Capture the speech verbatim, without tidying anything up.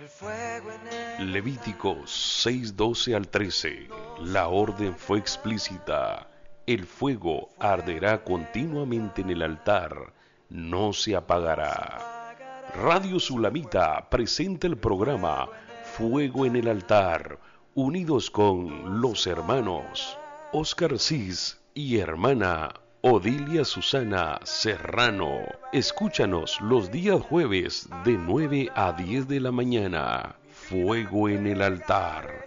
Levítico seis doce al trece. La orden fue explícita. El fuego arderá continuamente en el altar, no se apagará. Radio Sulamita presenta el programa Fuego en el altar, unidos con los hermanos Oscar Cis y hermana Odilia Susana Serrano. Escúchanos los días jueves de nueve a diez de la mañana. Fuego en el altar.